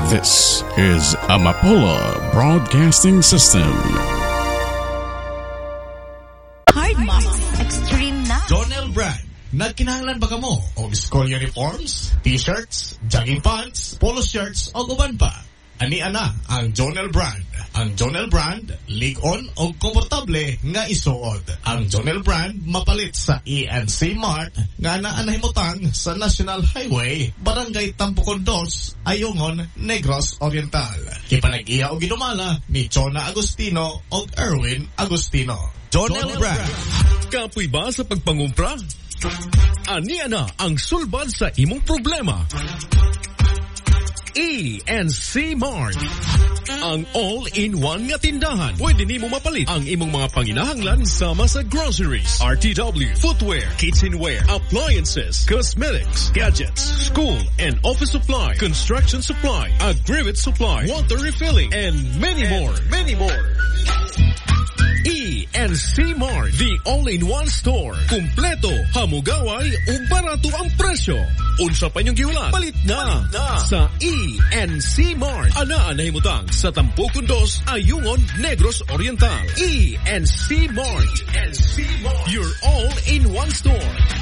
This is Amapola Broadcasting System. Hard Mock Extreme na. Jonel Brand. Nagkinahanglan ba ka mo o school uniforms, t-shirts, jogging pants, polo shirts o guban pa? Ani-ana ang Jonel Brand. Ang Jonel Brand, lig-on o komportable nga isuod. Ang Jonel Brand mapalit sa ENC Mart nga naanahimutang sa National Highway, Barangay Tampukon 2, Ayungon, Negros Oriental. Kipanag-iya o ginumala ni Chona Agustino o Erwin Agustino. Jonel Brand. Kapoy ba sa pagpangumpra? Ani-ana ang sulbad sa imong problema. ENC Mart, ang all-in-one nga tindahan. Pwede nimo mapalit ang imong mga panginahanglan sama sa groceries, RTW, footwear, kitchenware, appliances, cosmetics, gadgets, school and office supply, construction supply, aggregate supply, water refilling, and many more. ENC Mart, the all-in-one store. Kumpleto, hamugaway, ug barato ang presyo. Unsa pa niyong giulat? Palit na sa ENC Mart. Anaan na himutang sa Tampukon 2, Ayungon, Negros Oriental. ENC Mart. Your all-in-one store.